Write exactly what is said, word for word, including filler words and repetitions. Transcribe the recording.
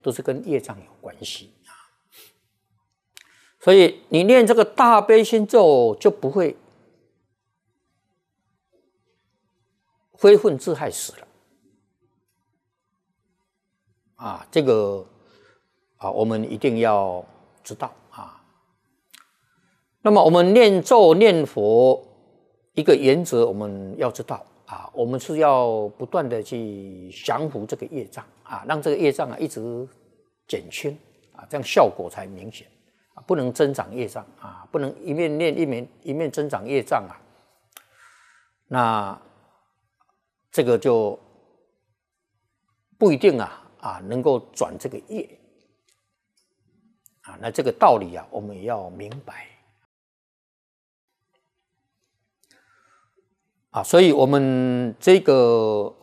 都是跟业障有关系啊。所以你念这个大悲心咒，就不会非分自害死了啊！这个啊，我们一定要知道啊。那么我们念咒念佛一个原则，我们要知道啊，我们是要不断的去降服这个业障啊，让这个业障啊一直减轻啊，这样效果才明显啊，不能增长业障啊，不能一面念一面一面增长业障啊，那这个就不一定啊啊能够转这个业啊，那这个道理啊，我们也要明白啊，所以我们这个